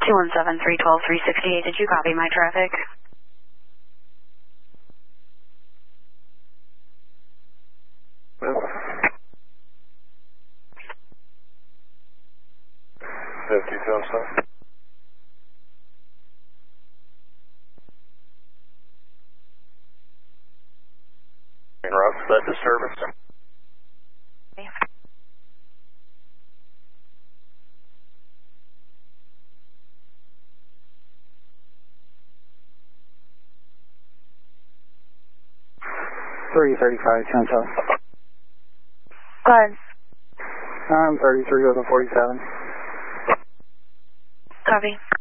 217-312-368. Did you copy my traffic? Yes. 5207. Route for that disturbance. Okay. Three 35, 10 south. Go ahead. I'm 33 with a 47. Copy.